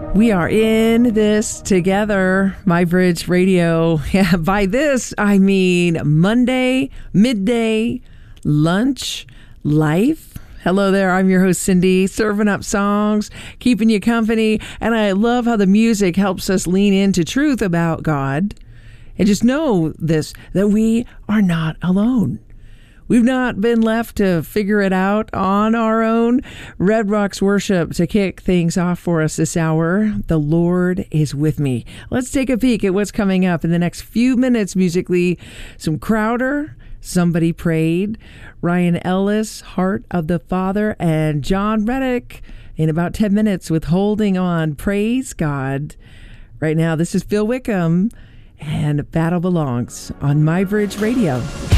We are in this together, MyBridge Radio. Yeah, by this, I mean Monday, midday, lunch, life. Hello there, I'm your host, Cindy, serving up songs, keeping you company, and I love how the music helps us lean into truth about God. And just know this, that we are not alone. We've not been left to figure it out on our own. Red Rocks Worship to kick things off for us this hour. The Lord is with me. Let's take a peek at what's coming up in the next few minutes musically. Some Crowder, Somebody Prayed, Ryan Ellis, Heart of the Father, and John Reddick in about 10 minutes with Holding On. Praise God. Right now, this is Phil Wickham and Battle Belongs on MyBridge Radio.